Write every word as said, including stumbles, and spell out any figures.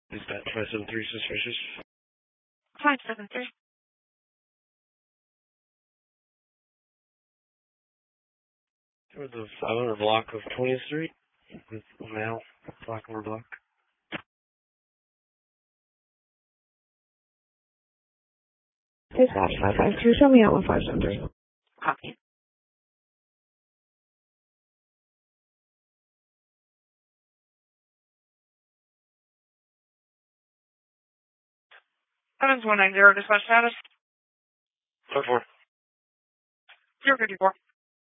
Is that five seven three suspicious? five seven three. There was a five hundred block of twentieth Street with a male Blackmore block. Dispatch five five two, show me out one five seven three. Copy. Evans one nine zero, dispatch status. Five four. zero fifty four.